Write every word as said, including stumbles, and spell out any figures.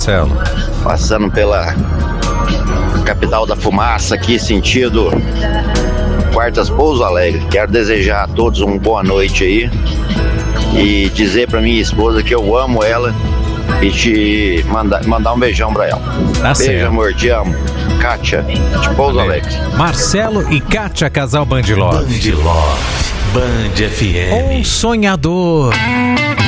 Marcelo? Passando pela capital da fumaça aqui, sentido Quartas Pouso Alegre. Quero desejar a todos uma boa noite aí e dizer pra minha esposa que eu amo ela e te mandar, mandar um beijão pra ela. Tá Beijo, certo. amor, te amo. Kátia, de Pouso Alegre. Marcelo e Kátia, casal Band Love. Band Love, Band F M. Um sonhador.